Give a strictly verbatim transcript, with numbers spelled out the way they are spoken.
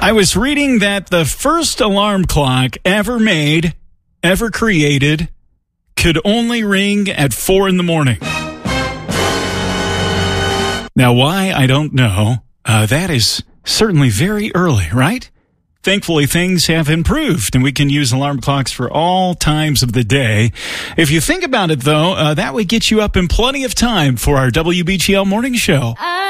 I was reading that the first alarm clock ever made, ever created, could only ring at four in the morning. Now, why, I don't know. Uh, that is certainly very early, right? Thankfully, things have improved, and we can use alarm clocks for all times of the day. If you think about it, though, uh, that would get you up in plenty of time for our W B G L morning show. I